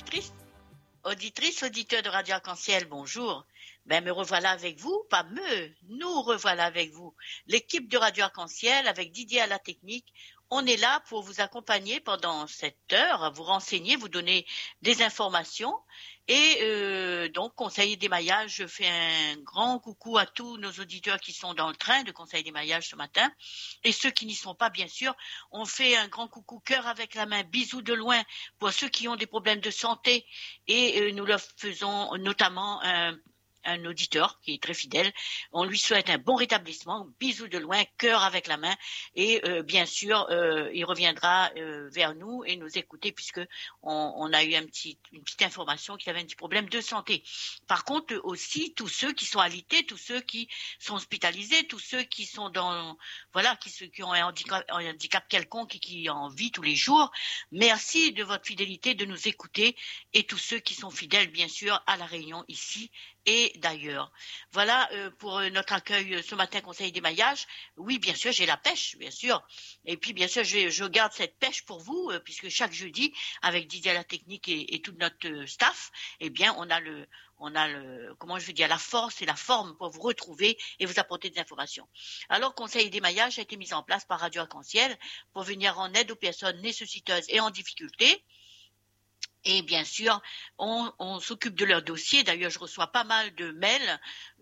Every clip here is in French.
auditeurs de Radio Arc-en-Ciel, bonjour. Me revoilà avec vous, nous revoilà avec vous. L'équipe de Radio Arc-en-Ciel avec Didier à la technique. On est là pour vous accompagner pendant cette heure, vous renseigner, vous donner des informations. Et donc, Conseil d'émaillage, je fais un grand coucou à tous nos auditeurs qui sont dans le train de Conseil d'émaillage ce matin. Et ceux qui n'y sont pas, bien sûr, on fait un grand coucou, cœur avec la main, bisous de loin pour ceux qui ont des problèmes de santé. Et nous leur faisons notamment un auditeur qui est très fidèle. On lui souhaite un bon rétablissement, bisous de loin, cœur avec la main, et bien sûr, il reviendra vers nous et nous écouter puisque on a eu une petite information qu'il avait un petit problème de santé. Par contre, aussi tous ceux qui sont alités, tous ceux qui sont hospitalisés, tous ceux qui sont qui ont un handicap quelconque et qui en vivent tous les jours. Merci de votre fidélité, de nous écouter, et tous ceux qui sont fidèles, bien sûr, à la Réunion ici et d'ailleurs. Voilà pour notre accueil ce matin, Conseil d'émaillage. Oui, bien sûr, j'ai la pêche, bien sûr. Et puis, bien sûr, je garde cette pêche pour vous, puisque chaque jeudi, avec Didier à la technique et tout notre staff, eh bien, on a la force et la forme pour vous retrouver et vous apporter des informations. Alors, Conseil d'émaillage a été mis en place par Radio Arc-en-Ciel pour venir en aide aux personnes nécessiteuses et en difficulté. Et bien sûr, on s'occupe de leur dossier. D'ailleurs, je reçois pas mal de mails,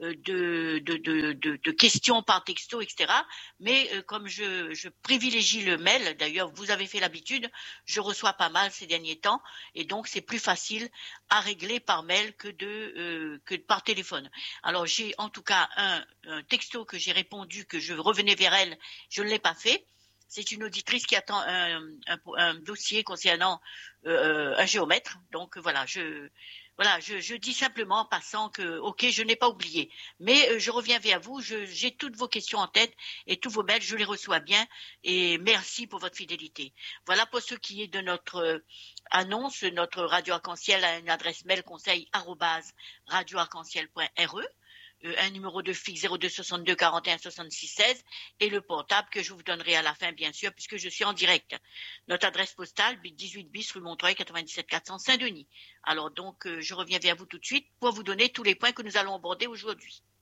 de questions par texto, etc. Mais comme je privilégie le mail, d'ailleurs, vous avez fait l'habitude, je reçois pas mal ces derniers temps, et donc c'est plus facile à régler par mail que par téléphone. Alors, j'ai en tout cas un texto que j'ai répondu, que je revenais vers elle, je ne l'ai pas fait. C'est une auditrice qui attend un dossier concernant un géomètre. Donc voilà, je dis simplement en passant que, ok, je n'ai pas oublié. Mais je reviens vers vous, j'ai toutes vos questions en tête et tous vos mails, je les reçois bien. Et merci pour votre fidélité. Voilà pour ce qui est de notre annonce. Notre Radio Arc-en-Ciel a une adresse mail conseil@radioarc-en-ciel.re. Un numéro de fixe 02 62 41 66 16 et le portable que je vous donnerai à la fin, bien sûr, puisque je suis en direct. Notre adresse postale, 18 bis, rue Montreuil, 97 400 Saint-Denis. Alors donc, je reviens vers vous tout de suite pour vous donner tous les points que nous allons aborder aujourd'hui.